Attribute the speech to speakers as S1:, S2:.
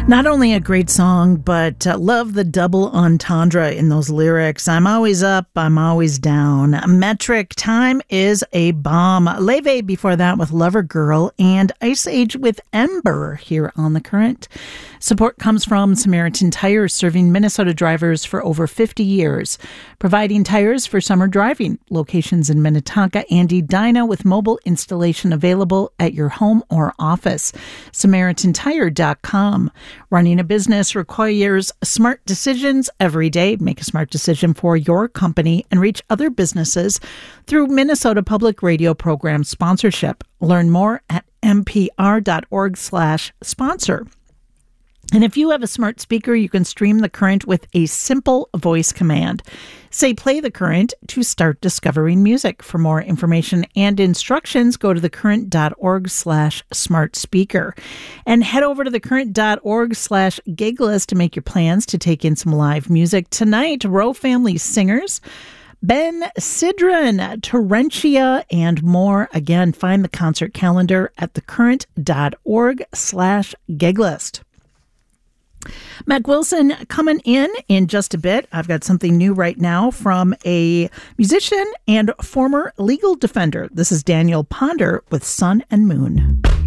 S1: Not only a great song, but love the double entendre in those lyrics. I'm always up, I'm always down. Metric Time is a bomb. Leve before that with Lover Girl, and Ice Age with Ember here on The Current. Support comes from Samaritan Tires, serving Minnesota drivers for over 50 years, providing tires for summer driving. Locations in Minnetonka and Edina with mobile installation available at your home or office. SamaritanTire.com. Running a business requires smart decisions every day. Make a smart decision for your company and reach other businesses through Minnesota Public Radio program sponsorship. Learn more at mpr.org/sponsor. And if you have a smart speaker, you can stream The Current with a simple voice command. Say, play The Current to start discovering music. For more information and instructions, go to thecurrent.org/smart speaker. And head over to thecurrent.org/giglist to make your plans to take in some live music. Tonight, Rowe Family singers, Ben Sidran, Torrentia, and more. Again, find the concert calendar at thecurrent.org/giglist. Mac Wilson coming in just a bit. I've got something new right now from a musician and former legal defender. This is Daniel Ponder with Sun and Moon.